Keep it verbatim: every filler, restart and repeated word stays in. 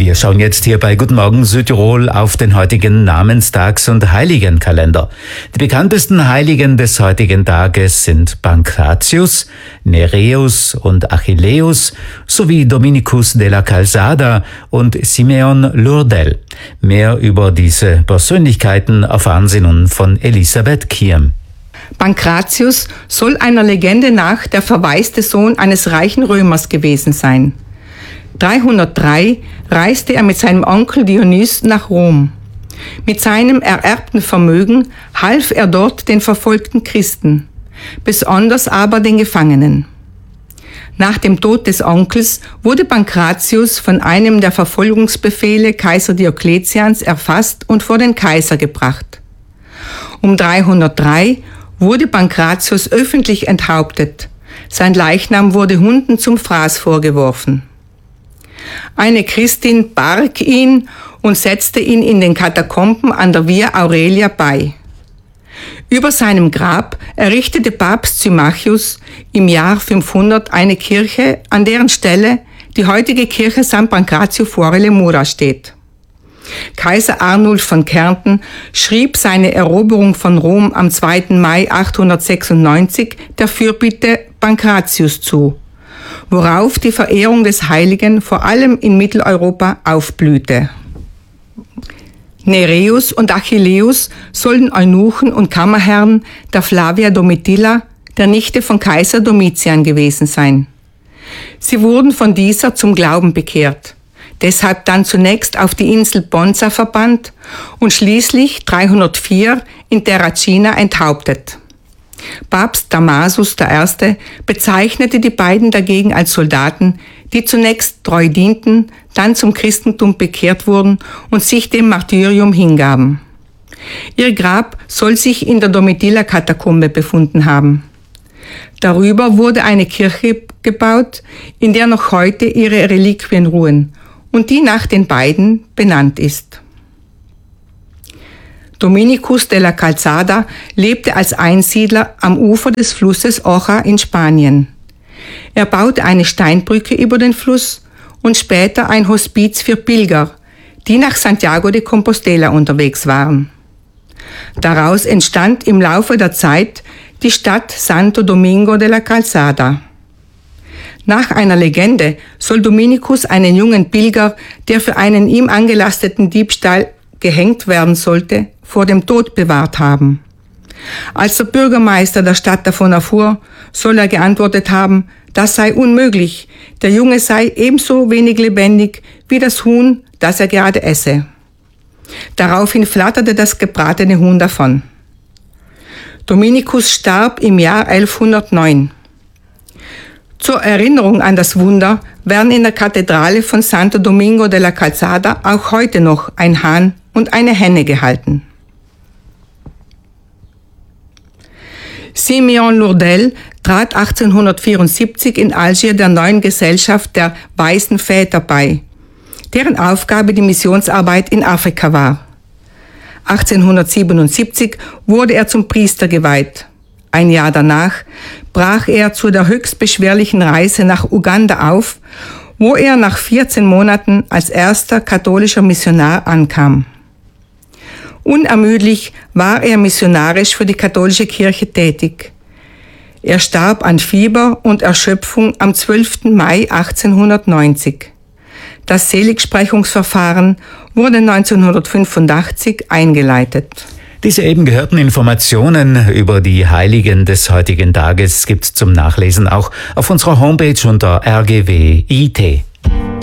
Wir schauen jetzt hier bei Guten Morgen Südtirol auf den heutigen Namenstags- und Heiligenkalender. Die bekanntesten Heiligen des heutigen Tages sind Pankratius, Nereus und Achilleus sowie Dominikus della Calzada und Simeon Lourdel. Mehr über diese Persönlichkeiten erfahren Sie nun von Elisabeth Kiem. Pankratius soll einer Legende nach der verwaiste Sohn eines reichen Römers gewesen sein. dreihundertdrei reiste er mit seinem Onkel Dionys nach Rom. Mit seinem ererbten Vermögen half er dort den verfolgten Christen, besonders aber den Gefangenen. Nach dem Tod des Onkels wurde Pankratius von einem der Verfolgungsbefehle Kaiser Diokletians erfasst und vor den Kaiser gebracht. Um dreihundertdrei wurde Pankratius öffentlich enthauptet. Sein Leichnam wurde Hunden zum Fraß vorgeworfen. Eine Christin barg ihn und setzte ihn in den Katakomben an der Via Aurelia bei. Über seinem Grab errichtete Papst Symmachus im Jahr fünfhundert eine Kirche, an deren Stelle die heutige Kirche San Pancrazio fuori le Mura steht. Kaiser Arnulf von Kärnten schrieb seine Eroberung von Rom am zweiten Mai achthundertsechsundneunzig der Fürbitte Pankratius zu, worauf die Verehrung des Heiligen vor allem in Mitteleuropa aufblühte. Nereus und Achilleus sollten Eunuchen und Kammerherren der Flavia Domitilla, der Nichte von Kaiser Domitian, gewesen sein. Sie wurden von dieser zum Glauben bekehrt, deshalb dann zunächst auf die Insel Ponza verbannt und schließlich dreihundertvier in Terracina enthauptet. Papst Damasus der Erste bezeichnete die beiden dagegen als Soldaten, die zunächst treu dienten, dann zum Christentum bekehrt wurden und sich dem Martyrium hingaben. Ihr Grab soll sich in der Domitilla-Katakombe befunden haben. Darüber wurde eine Kirche gebaut, in der noch heute ihre Reliquien ruhen und die nach den beiden benannt ist. Dominikus della Calzada lebte als Einsiedler am Ufer des Flusses Oja in Spanien. Er baute eine Steinbrücke über den Fluss und später ein Hospiz für Pilger, die nach Santiago de Compostela unterwegs waren. Daraus entstand im Laufe der Zeit die Stadt Santo Domingo della Calzada. Nach einer Legende soll Dominikus einen jungen Pilger, der für einen ihm angelasteten Diebstahl gehängt werden sollte, vor dem Tod bewahrt haben. Als der Bürgermeister der Stadt davon erfuhr, soll er geantwortet haben, das sei unmöglich, der Junge sei ebenso wenig lebendig wie das Huhn, das er gerade esse. Daraufhin flatterte das gebratene Huhn davon. Dominikus starb im Jahr elfhundertneun. Zur Erinnerung an das Wunder werden in der Kathedrale von Santo Domingo della Calzada auch heute noch ein Hahn und eine Henne gehalten. Simeon Lourdel trat achtzehnhundertvierundsiebzig in Algier der neuen Gesellschaft der Weisen Väter bei, deren Aufgabe die Missionsarbeit in Afrika war. achtzehnhundertsiebenundsiebzig wurde er zum Priester geweiht. Ein Jahr danach brach er zu der höchst beschwerlichen Reise nach Uganda auf, wo er nach vierzehn Monaten als erster katholischer Missionar ankam. Unermüdlich war er missionarisch für die katholische Kirche tätig. Er starb an Fieber und Erschöpfung am zwölften Mai achtzehnhundertneunzig. Das Seligsprechungsverfahren wurde neunzehnhundertfünfundachtzig eingeleitet. Diese eben gehörten Informationen über die Heiligen des heutigen Tages gibt's zum Nachlesen auch auf unserer Homepage unter R G W I T.